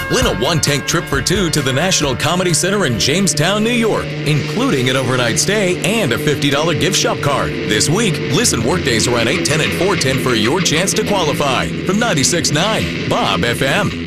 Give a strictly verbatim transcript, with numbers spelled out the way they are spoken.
Win a one-tank trip for two to the National Comedy Center in Jamestown, New York, including an overnight stay and a fifty dollars gift shop card. This week, listen workdays around eight ten and four ten for your chance to qualify. From ninety-six point nine Bob F M.